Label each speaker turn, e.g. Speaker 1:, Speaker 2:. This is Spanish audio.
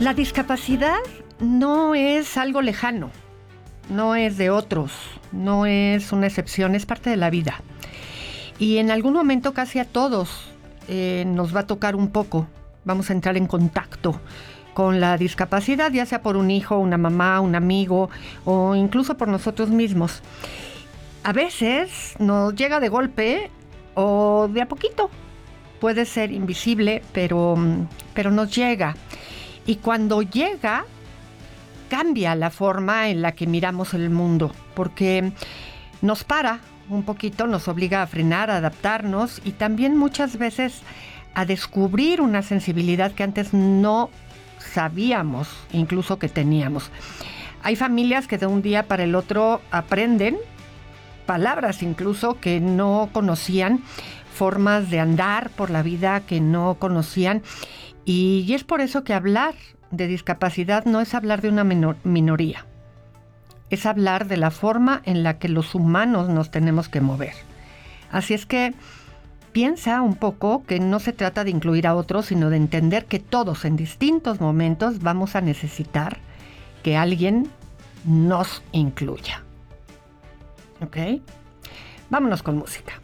Speaker 1: La discapacidad no es algo lejano, no es de otros, no es una excepción, es parte de la vida. Y en algún momento casi a todos nos va a tocar un poco, vamos a entrar en contacto con la discapacidad, ya sea por un hijo, una mamá, un amigo o incluso por nosotros mismos. A veces nos llega de golpe o de a poquito. Puede ser invisible, pero nos llega. Y cuando llega, cambia la forma en la que miramos el mundo, porque nos para un poquito, nos obliga a frenar, a adaptarnos y también muchas veces a descubrir una sensibilidad que antes no sabíamos incluso que teníamos. Hay familias que de un día para el otro aprenden palabras incluso que no conocían, formas de andar por la vida que no conocían, y es por eso que hablar de discapacidad no es hablar de una minoría, es hablar de la forma en la que los humanos nos tenemos que mover. Así es que piensa un poco que no se trata de incluir a otros, sino de entender que todos en distintos momentos vamos a necesitar que alguien nos incluya. ¿Ok? Vámonos con música.